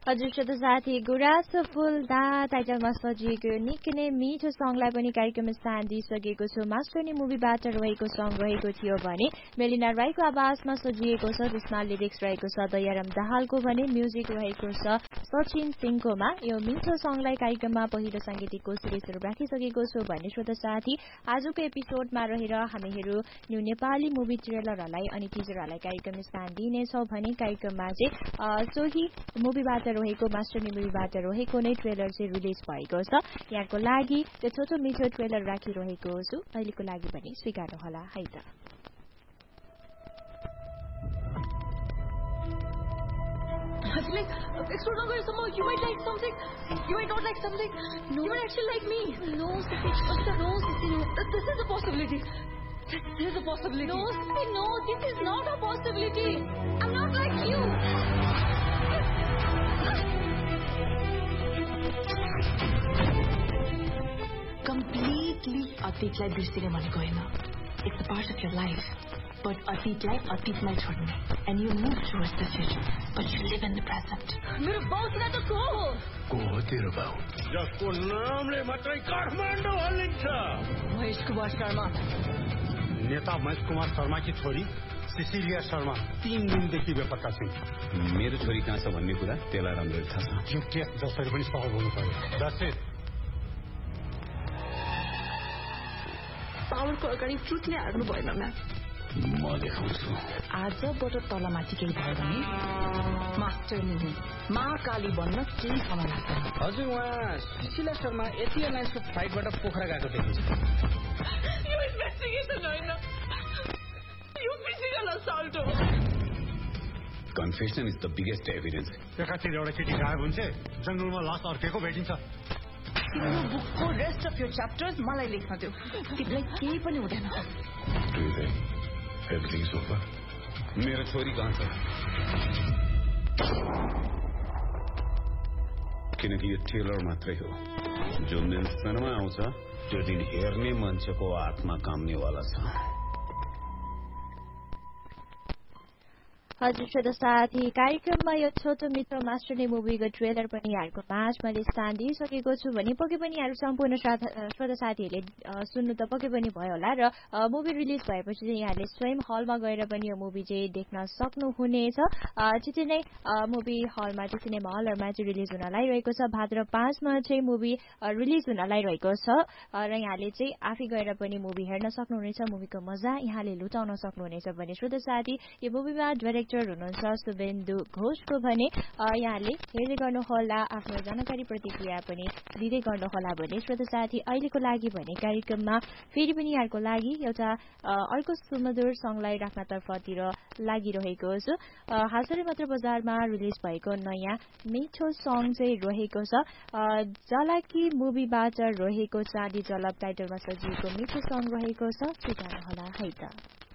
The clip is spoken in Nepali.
हजुर श्रोता साथी गुराँसो फुल्दा टाइटलमा सजिएको निकै नै मिठो सङलाई पनि कार्यक्रममा स्थान दिइसकेको छु। मास्टरनी मुभीबाट रहेको सङ रहेको थियो भने मेलिना राईको आवाजमा सजिएको छ। त्यसमा लिरिक्स रहेको छ दयाराम दाहालको भने म्युजिक रहेको छ सचिन सिंहकोमा। यो मिठो सङलाई कार्यक्रममा पहिलो साङ्गीतिक कोसिसहरू राखिसकेको छु भने श्रोता साथी आजको एपिसोडमा रहेर हामीहरू न्यू नेपाली मुभी ट्रेलरहरूलाई अनि टिजरहरूलाई कार्यक्रममा स्थान दिनेछौँ भने कार्यक्रममा चाहिँ सोही मुभीबाट रहेको मास्टरनी मुभीबाट रहेको नै ट्रेलर चाहिँ रिलिज भएको छ। यहाँको लागि त्यो छोटो मिठो ट्रेलर राखिरहेको छु। अहिलेको लागि पनि स्वीकार्नुहोला है त। Explore not going somewhere. You might like something. You might not like something. No. You might actually like me. No, Sissy. No, Sissy. No. This is a possibility. This is a possibility. No, Sissy. No, this is not a possibility. I'm not like you. Completely अतीतलाई बिर्सिने भनेको होइन. It's a part of your life. But अतीतलाई अतीतमै छोड्ने. And you move towards the future. But you live in the present. मेरो बाउसित त को हो तेरो बाउ? जसको नामले मात्रै काठमाडौँ हल्लिन्छ. महेश कुमार शर्मा. नेता महेश कुमार शर्मा की छोरी सिसिलिया शर्मा 3 दिनदेखि बेपत्ता छिन्. मेरो छोरी कहाँ छ भन्ने कुरा त्यसलाई राम्ररी थाहा छ. यो केस जसरी पनि सल्भ हुनु पर्यो. That's it. पावरको अगाडि ट्रुथ नै हार्नु भएन म्याम. म देखाउँछु. आजबाट तलमाथि केही भयो भने मास्टर नि महाकाली बन्न केही समय लाग्दैन. हजुर उहाँ सुशीला शर्मा एसी एयरलाइन्सको फ्लाइटबाट पोखरा गएको देखिन्छ. यो इन्भेस्टिगेसन होइन. यो फिजिकल असल्ट हो. Confession is the biggest evidence. एकातिर एउटा केटी गायब हुन्छ जंगलमा लास अर्केको भेटिन्छ. तिम्रो बुकको रेस्ट अफ योर च्याप्टर्स मलाई लेख्न दियो. तिमीलाई केही पनि हुँदैन. Everything is over. मेरो छोरी कहाँ छ? किनकि यो ट्रेलर मात्रै हो. जो मेन्सनमा आउँछ त्यो दिन हेर्ने मान्छेको आत्मा काम्नेवाला छ. हजुर श्रोता साथी कार्यक्रममा यो छोटो मिठो मास्टरनी मुभीको ट्रेलर पनि यहाँको माझमा स्थान दिइसकेको छु भने पक्कै पनि यहाँहरू सम्पूर्ण श्रोता साथीहरूले सुन्नु त पक्कै पनि भयो होला. र मुभी रिलिज भएपछि चाहिँ यहाँले स्वयं हलमा गएर पनि यो मुभी चाहिँ देख्न सक्नुहुनेछ. छिटै नै मुभी हलमा चाहिँ सिनेमा हलहरूमा चाहिँ रिलिज हुन लागिरहेको छ. भाद्र 5 मा चाहिँ मुभी रिलिज हुन लागिरहेको छ र यहाँले चाहिँ आफै गएर पनि मुभी हेर्न सक्नुहुनेछ. मुभीको मजा यहाँले लुटाउन सक्नुहुनेछ भने श्रोता साथी यो मुभीमा डाइरेक्टर हुनुहुन्छ शुभेन्दु घोषको भने यहाँले हेर्दै गर्नुहोला. आफ्नो जानकारी प्रतिक्रिया पनि दिँदै गर्नुहोला भने श्रोता साथी अहिलेको लागि भने कार्यक्रममा फेरि पनि यहाँको लागि एउटा अर्को सुमधुर सङलाई राख्न तर्फतिर लागिरहेको छु. हालसालै मात्र बजारमा रिलिज भएको नयाँ मिठो सङ चाहिँ रहेको छ. जलाकी मुभीबाट रहेको चाँदी जलप टाइटलमा सजिएको मिठो सङ रहेको छ. सुझाउनुहोला है त.